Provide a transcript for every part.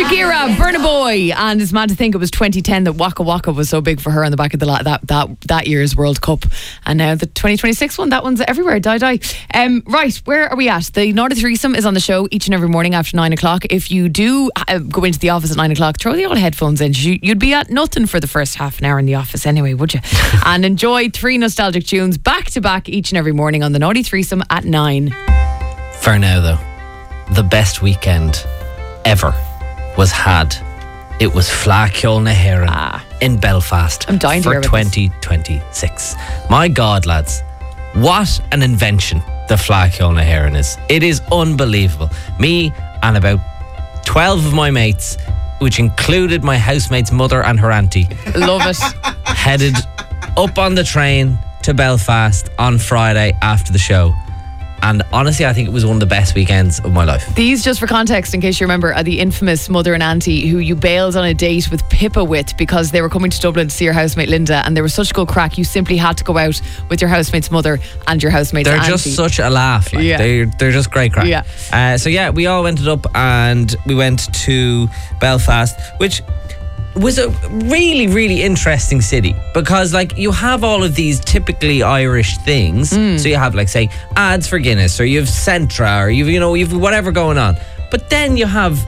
Shakira, Burna Boy, and it's mad to think it was 2010 that Waka Waka was so big for her on the back of that year's World Cup, and now the 2026 one, that one's everywhere. Die. Right, where are we at? The Naughty Threesome is on the show each and every morning after 9 o'clock. If you do go into the office at 9 o'clock, throw the old headphones in. You'd be at nothing for the first half an hour in the office anyway, would you? And enjoy 3 nostalgic tunes back to back each and every morning on the Naughty Threesome at 9. For now, though, the best weekend ever was had. It was Fleadh Cheoil na hÉireann in Belfast. I'm dying to hear for about 2026. My God, lads, what an invention the Fleadh Cheoil na hÉireann is. It is unbelievable. Me and about 12 of my mates, which included my housemate's mother and her auntie, Love it. headed up on the train to Belfast on Friday after the show. And honestly, I think it was one of the best weekends of my life. These, just for context, in case you remember, are the infamous mother and auntie who you bailed on a date with Pippa with because they were coming to Dublin to see your housemate Linda, and they were such good crack. You simply had to go out with your housemate's mother and your housemate's auntie. They're just such a laugh. Like, yeah. They're just great crack. Yeah. So we all went up and we went to Belfast, which was a really, really interesting city because, like, you have all of these typically Irish things. So you have, like, say, ads for Guinness, or you have Centra, or you've whatever going on. But then you have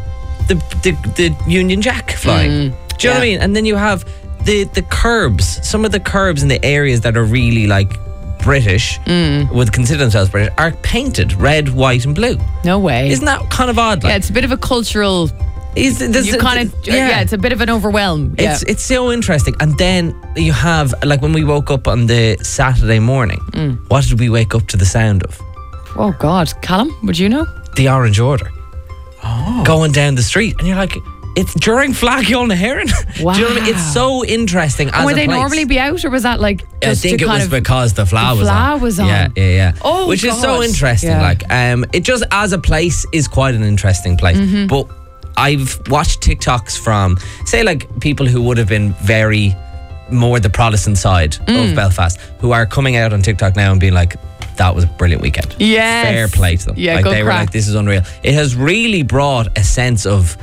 the Union Jack flying. Do you know what I mean? And then you have the curbs. Some of the curbs in the areas that are really, like, British, would consider themselves British, are painted red, white, and blue. No way. Isn't that kind of odd? Like? Yeah, it's a bit of a cultural. It's a bit of an overwhelm. Yeah. It's so interesting. And then you have, like, when we woke up on the Saturday morning, what did we wake up to the sound of? Oh God, Callum, would you know? The Orange Order. Going down the street, and you're like, it's during Fleadh Cheoil na hÉireann. Wow. Do you know what I mean? It's so interesting. As would a they place. normally be out, or was that like? I think it was because the Fleadh was on. Yeah. Oh, which is so God. interesting. Yeah. Like, it just as a place is quite an interesting place. But I've watched TikToks from, say, like, people who would have been very more the Protestant side of Belfast, who are coming out on TikTok now and being like, that was a brilliant weekend. Yes. Fair play to them. Yeah, like, good they were crack. like, this is unreal. It has really brought a sense of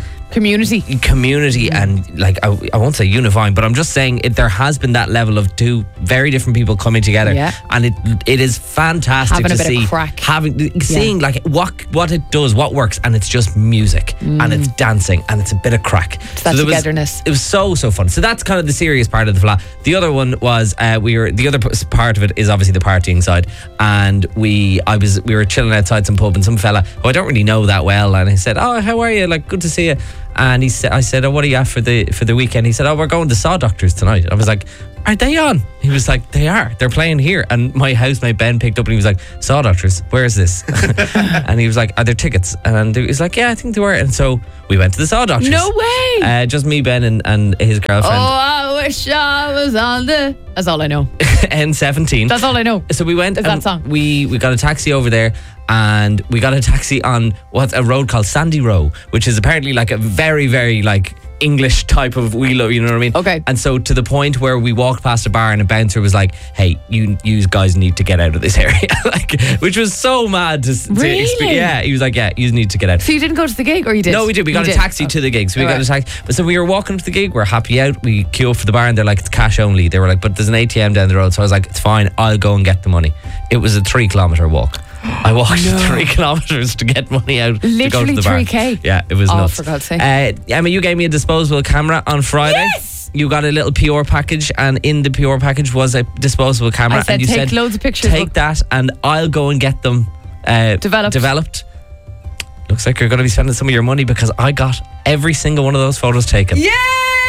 community and, like, I won't say unifying, but I'm just saying there has been that level of two very different people coming together, and it is fantastic having to a bit see of crack. seeing like what it does, what works, and it's just music and it's dancing and it's a bit of crack. It's that togetherness. It was so fun. So that's kind of the serious part of the Fleadh. The other one was the other part of it is obviously the partying side, and we were chilling outside some pub, and some fella who I don't really know that well, and I said, "Oh, how are you? Like, good to see you." And I said, "Oh, what are you at for the weekend?" He said, "Oh, we're going to Saw Doctors tonight." I was like, "Are they on?" He was like, "They are. They're playing here." And my housemate Ben picked up and he was like, "Saw Doctors, where is this?" And he was like, "Are there tickets?" And he was like, "Yeah, I think they were." And so we went to the Saw Doctors. No way. Just me, Ben, and his girlfriend. Oh, I wish I was on the. That's all I know. N17. That's all I know. So we went. Is that song? We got a taxi over there. And we got a taxi on what's a road called Sandy Row, which is apparently like a very, very, like, English type of wheelo, you know what I mean? Okay. And so to the point where we walked past a bar and a bouncer was like, "Hey, you guys need to get out of this area," like, which was so mad to Really? Yeah, he was like, "Yeah, you need to get out." So you didn't go to the gig, or you did? No, we did. We got a taxi to the gig. So we got a taxi. But so we were walking to the gig. We're happy out. We queue up for the bar and they're like, "It's cash only." They were like, "But there's an ATM down the road." So I was like, "It's fine. I'll go and get the money." It was a 3-kilometre walk. I walked 3 kilometres to get money out to go to the bar. 3K. Yeah, it was nuts. For God's sake. Emma, you gave me a disposable camera on Friday. Yes! You got a little PR package, and in the PR package was a disposable camera. I said, and you take said, loads of pictures. Take that and I'll go and get them developed. Looks like you're going to be spending some of your money because I got every single one of those photos taken. Yes!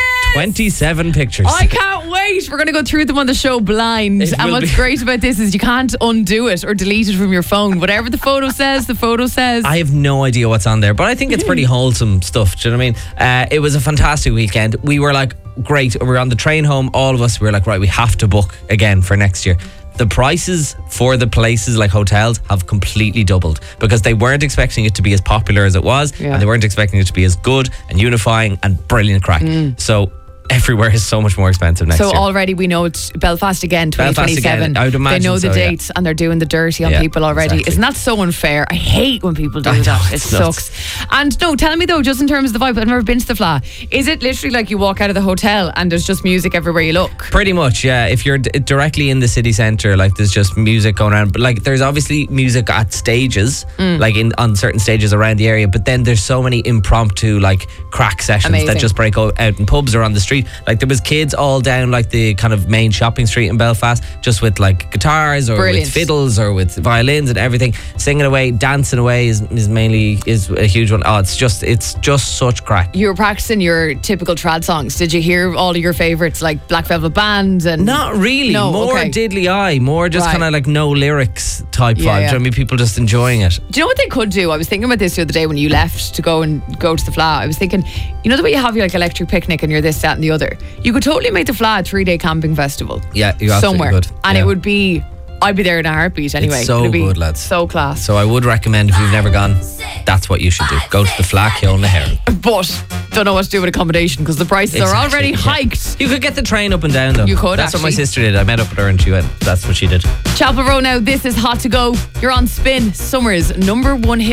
27 pictures. I can't wait. We're going to go through them on the show blind. And what's great about this is you can't undo it or delete it from your phone. Whatever the photo says, the photo says. I have no idea what's on there, but I think it's pretty wholesome stuff. Do you know what I mean? It was a fantastic weekend. We were like, great. We were on the train home. All of us, we were like, right, we have to book again for next year. The prices for the places like hotels have completely doubled because they weren't expecting it to be as popular as it was, and they weren't expecting it to be as good and unifying and brilliant crack. So everywhere is so much more expensive next So year. already we know it's Belfast again, Belfast 2027. again, I would imagine they know the so, yeah. dates and they're doing the dirty on Yeah, people already. exactly. Isn't that so unfair? I hate when people do I know, that. It it's nuts. sucks. And no, tell me though, just in terms of the vibe, I've never been to the Fla. Is it literally like you walk out of the hotel and there's just music everywhere you look? Pretty much, yeah. If you're directly in the city centre, like there's just music going around. But like there's obviously music at stages, like on certain stages around the area. But then there's so many impromptu like crack sessions Amazing. that just break out in pubs or on the street. Like there was kids all down like the kind of main shopping street in Belfast, just with like guitars or Brilliant. with fiddles or with violins and everything, singing away, dancing away is a huge one. Oh, it's just such crack. You were practicing your typical trad songs. Did you hear all of your favourites like Black Velvet Band and Not really. No, More okay. diddly eye. More just Right. kind of like no lyrics type Yeah, vibe. yeah. I mean, people just enjoying it. Do you know what they could do? I was thinking about this the other day when you left to go to the Fla. I was thinking, you know the way you have your like electric picnic and you're this, that and the other? You could totally make the Fla a 3-day camping festival. Yeah, you absolutely somewhere. could. And Yeah. it would be, I'd be there in a heartbeat anyway. It's so It'd be good, lads. So class. So I would recommend, if you've never gone, that's what you should do. Go to the Fla Kilnaheron. But don't know what to do with accommodation because the prices are already yeah. hiked. You could get the train up and down though. You could, That's what my actually. sister did. I met up with her and she went. That's what she did. Chapel Row now. This is Hot to Go. You're on Spin, Summer's #1 hit.